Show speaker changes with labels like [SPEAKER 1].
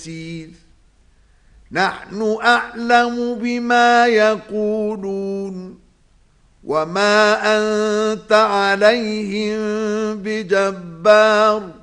[SPEAKER 1] يسير نحن أعلم بما يقولون وما أنت عليهم بجبار